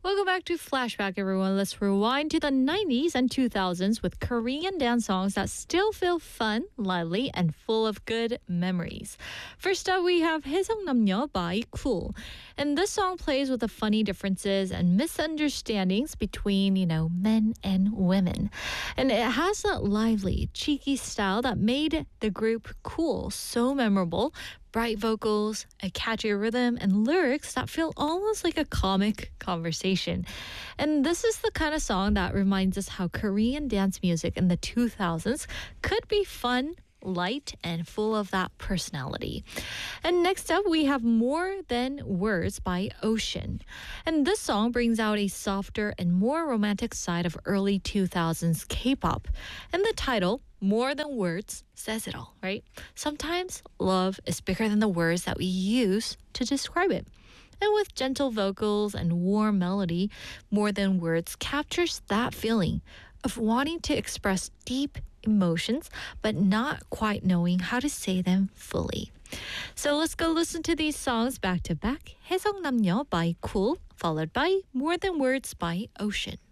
Welcome back to Flashback, everyone. Let's rewind to the 90s and 2000s with Korean dance songs that still feel fun, lively, and full of good memories. First up, we have 해성남녀 by Cool. And this song plays with the funny differences and misunderstandings between, men and women. And it has that lively, cheeky style that made the group Cool so memorable. Bright vocals, a catchy rhythm, and lyrics that feel almost like a comic conversation. And this is the kind of song that reminds us how Korean dance music in the 2000s could be fun, light, and full of that personality. And next up, we have More Than Words by Ocean. And this song brings out a softer and more romantic side of early 2000s K-pop. And the title, More Than Words, says it all, right? Sometimes love is bigger than the words that we use to describe it. And with gentle vocals and warm melody, More Than Words captures that feeling of wanting to express deep emotions, but not quite knowing how to say them fully. So let's go listen to these songs back to back. 해성남녀 by Cool, followed by More Than Words by Ocean.